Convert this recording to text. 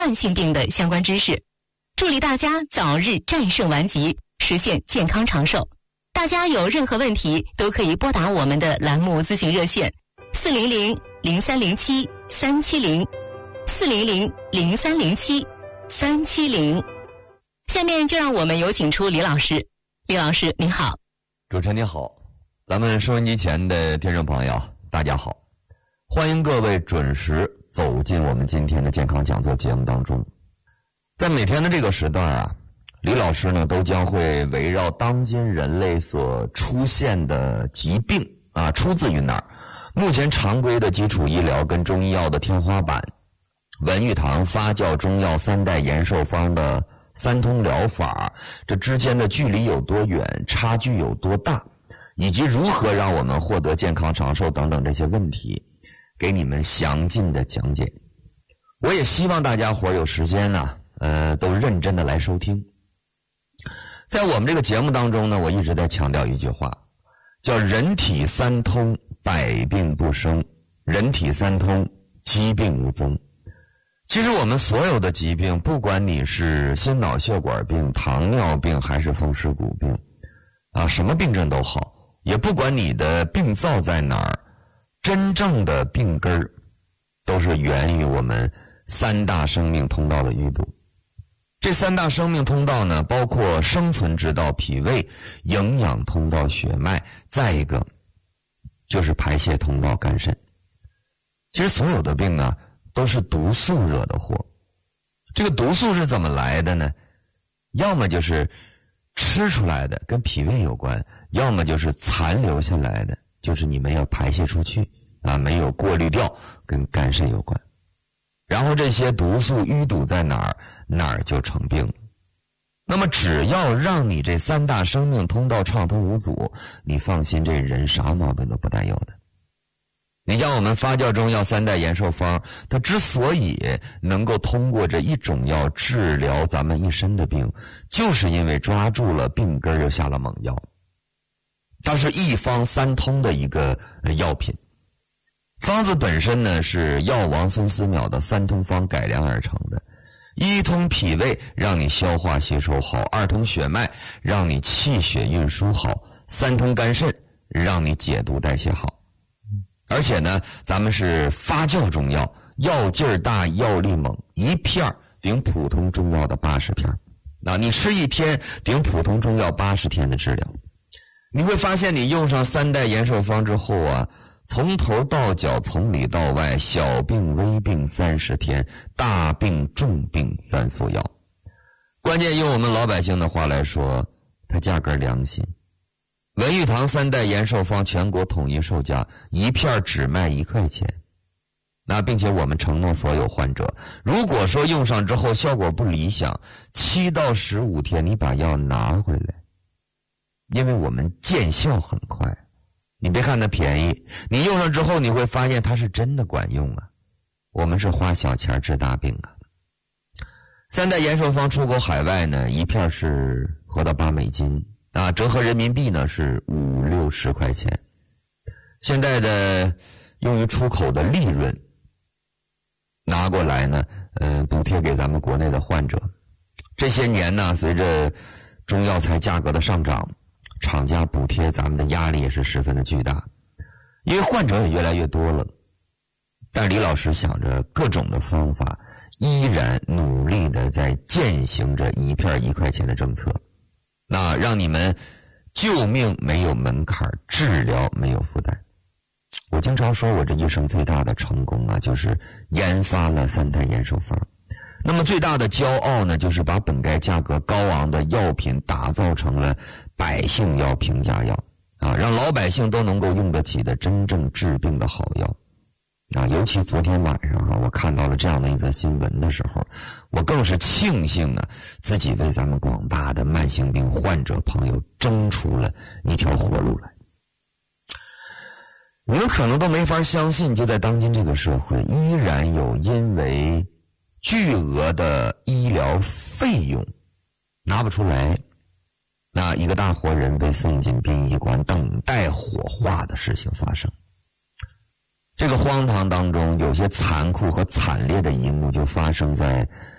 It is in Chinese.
慢性病的相关知识，助力大家早日战胜顽疾，实现健康长寿。大家有任何问题都可以拨打我们的栏目咨询热线400-0307-370，400-0307-370。下面就让我们有请出李老师。李老师您好。 主持人您好，咱们收音机前的听众朋友大家好，欢迎各位准时走进我们今天的健康讲座节目当中。在每天的这个时段啊，李老师呢都将会围绕当今人类所出现的疾病啊，出自于哪儿，目前常规的基础医疗跟中医药的天花板，文玉堂发酵中药三代延寿方的三通疗法，这之间的距离有多远，差距有多大，以及如何让我们获得健康长寿等等这些问题，给你们详尽的讲解。我也希望大家伙有时间呢，都认真的来收听。在我们这个节目当中呢，我一直在强调一句话，叫人体三通，百病不生；人体三通，疾病无踪。其实我们所有的疾病，不管你是心脑血管病、糖尿病还是风湿骨病啊，什么病症都好，也不管你的病灶在哪儿，真正的病根儿都是源于我们三大生命通道的淤堵。这三大生命通道呢，包括生存之道脾胃、营养通道血脉，再一个就是排泄通道肝肾。其实所有的病啊，都是毒素惹的祸。这个毒素是怎么来的呢？要么就是吃出来的，跟脾胃有关；要么就是残留下来的，就是你没有排泄出去啊，没有过滤掉，跟肝肾有关。然后这些毒素淤堵在哪儿，哪儿就成病了。那么只要让你这三大生命通道畅通无阻，你放心，这人啥毛病都不带有的。你像我们发酵中药三代延寿方，它之所以能够通过这一种药治疗咱们一身的病，就是因为抓住了病根又下了猛药。它是一方三通的一个药品。方子本身呢是药王孙思邈的三通方改良而成的。一通脾胃，让你消化吸收好；二通血脉，让你气血运输好；三通肝肾，让你解毒代谢好。而且呢，咱们是发酵中药，药劲儿大，药力猛，一片顶普通中药的80片。那你吃一天顶普通中药80天的治疗。你会发现你用上三代延寿方之后啊，从头到脚，从里到外，小病微病30天，大病重病3副药。关键用我们老百姓的话来说，它价格良心。文玉堂三代延寿方全国统一售价，一片只卖1块钱。那并且我们承诺所有患者，如果说用上之后效果不理想，7到15天你把药拿回来，因为我们见效很快。你别看它便宜，你用上之后你会发现它是真的管用啊。我们是花小钱治大病啊。三代延寿方出口海外呢，一片是合到8美金啊，折合人民币呢是5、60块钱。现在的用于出口的利润拿过来呢，补贴给咱们国内的患者。这些年呢，随着中药材价格的上涨，厂家补贴咱们的压力也是十分的巨大，因为患者也越来越多了。但李老师想着各种的方法，依然努力的在践行着一片1块钱的政策。那让你们救命没有门槛，治疗没有负担。我经常说我这一生最大的成功啊，就是研发了三代延寿方。那么最大的骄傲呢，就是把本该价格高昂的药品打造成了百姓药、平价药啊，让老百姓都能够用得起的真正治病的好药啊。尤其昨天晚上啊，我看到了这样的一则新闻的时候，我更是庆幸啊，自己为咱们广大的慢性病患者朋友争出了一条活路来。你们可能都没法相信，就在当今这个社会，依然有因为巨额的医疗费用拿不出来，那一个大活人被送进殡仪馆等待火化的事情发生。 这个荒唐当中，有些残酷和惨烈的一幕就发生在